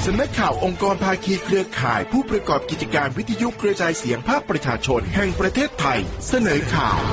ำนักข่าวองค์กรภาคีเครือข่ายผู้ประกอบกิจการวิทยุกระจายเสียงภาคประชาชนแห่งประเทศไทยเสนอข่าว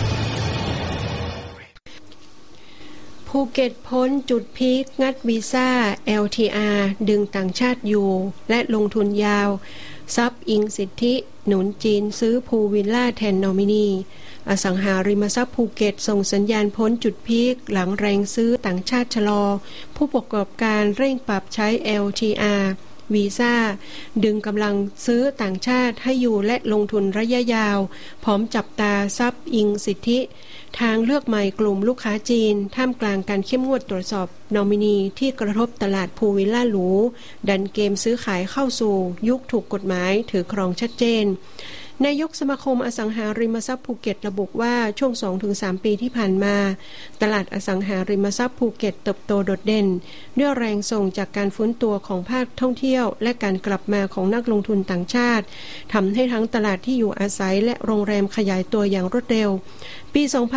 ภูเก็ตพ้นจุดพีคงัดวีซ่า LTR ดึงต่างชาติอยู่และลงทุนยาวซับอิงสิทธิหนุนจีนซื้อพูลวิลล่าแทนนอมินีอสังหาริมทรัพย์ภูเก็ตส่งสัญญาณพ้นจุดพีคหลังแรงซื้อต่างชาติชะลอผู้ประกอบการเร่งปรับใช้ LTR วีซ่าดึงกำลังซื้อต่างชาติให้อยู่และลงทุนระยะยาวพร้อมจับตาซับอิงสิทธิทางเลือกใหม่กลุ่มลูกค้าจีนท่ามกลางการเข้มงวดตรวจสอบนอมินีที่กระทบตลาดพูลวิลล่าหรูดันเกมซื้อขายเข้าสู่ยุคถูกกฎหมายถือครองชัดเจนนายกสมาคมอสังหาริมทรัพย์ภูเก็ตระบุว่าช่วง 2-3 ปีที่ผ่านมาตลาดอสังหาริมทรัพย์ภูเก็ตเติบโตโดดเด่นด้วยแรงส่งจากการฟื้นตัวของภาคท่องเที่ยวและการกลับมาของนักลงทุนต่างชาติทำให้ทั้งตลาดที่อยู่อาศัยและโรงแรมขยายตัวอย่างรวดเร็วปี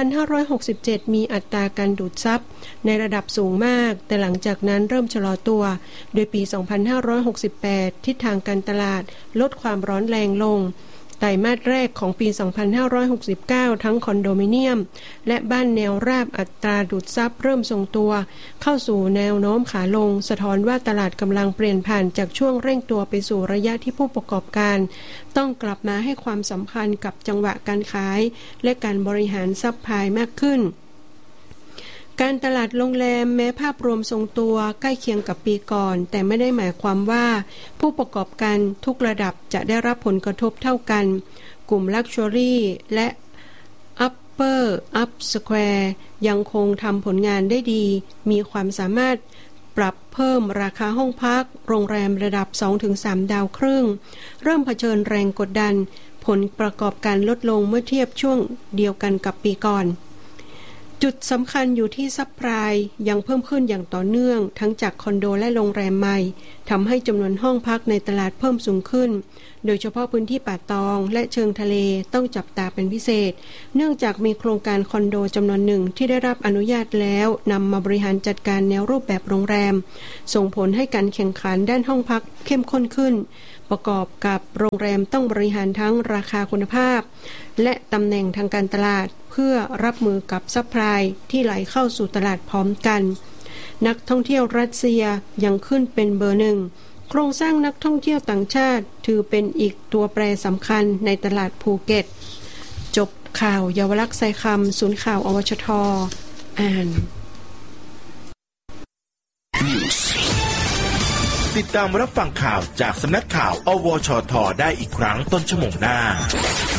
2567 มีอัตราการดูดซับในระดับสูงมากแต่หลังจากนั้นเริ่มชะลอตัวโดยปี 2568 ทิศทางการตลาดลดความร้อนแรงลงไตรมาสแรกของปี 2569 ทั้งคอนโดมิเนียมและบ้านแนวราบอัตราดูดซับเริ่มทรงตัวเข้าสู่แนวโน้มขาลงสะท้อนว่าตลาดกำลังเปลี่ยนผ่านจากช่วงเร่งตัวไปสู่ระยะที่ผู้ประกอบการต้องกลับมาให้ความสำคัญกับจังหวะการขายและการบริหารซัพพลายมากขึ้นการตลาดโรงแรมแม้ภาพรวมทรงตัวใกล้เคียงกับปีก่อนแต่ไม่ได้หมายความว่าผู้ประกอบการทุกระดับจะได้รับผลกระทบเท่ากันกลุ่ม Luxury และ Upper Upscale ยังคงทำผลงานได้ดีมีความสามารถปรับเพิ่มราคาห้องพักโรงแรมระดับ 2-3 ดาวครึ่งเริ่มเผชิญแรงกดดันผลประกอบการลดลงเมื่อเทียบช่วงเดียวกันกับปีก่อนจุดสำคัญอยู่ที่ซัพพลายยังเพิ่มขึ้นอย่างต่อเนื่องทั้งจากคอนโดและโรงแรมใหม่ทำให้จำนวนห้องพักในตลาดเพิ่มสูงขึ้นโดยเฉพาะพื้นที่ป่าตองและเชิงทะเลต้องจับตาเป็นพิเศษเนื่องจากมีโครงการคอนโดจำนวนหนึ่งที่ได้รับอนุญาตแล้วนำมาบริหารจัดการแนวรูปแบบโรงแรมส่งผลให้การแข่งขันด้านห้องพักเข้มข้นขึ้นประกอบกับโรงแรมต้องบริหารทั้งราคาคุณภาพและตำแหน่งทางการตลาดเพื่อรับมือกับซัพพลายที่ไหลเข้าสู่ตลาดพร้อมกันนักท่องเที่ยวรัสเซียยังขึ้นเป็นเบอร์หนึ่งโครงสร้างนักท่องเที่ยวต่างชาติถือเป็นอีกตัวแปรสำคัญในตลาดภูเก็ตจบข่าวเยาวลักษณ์ไซคำศูนย์ข่าวอวชท.อ่านติดตามรับฟังข่าวจากสำนักข่าวอวชท.ได้อีกครั้งต้นชั่วโมงหน้า